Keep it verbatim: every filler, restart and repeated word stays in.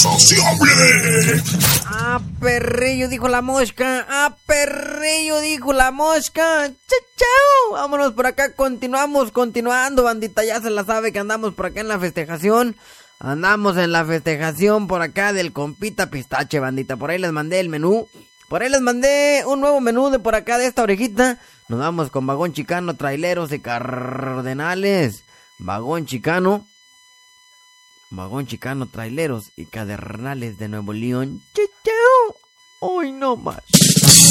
insaciable. ¡Ah, perrillo! Dijo la mosca. ¡Ah, perrillo! Dijo la mosca. ¡Chao, chao! Vámonos por acá. Continuamos, continuando, bandita. Ya se la sabe que andamos por acá en la festejación. Andamos en la festejación por acá del compita Pistache, bandita. Por ahí les mandé el menú. Por ahí les mandé un nuevo menú de por acá de esta orejita. Nos vamos con vagón chicano, traileros y cardenales. Vagón chicano. Vagón chicano, traileros y cardenales de Nuevo León. ¡Chao! ¡Hoy no más!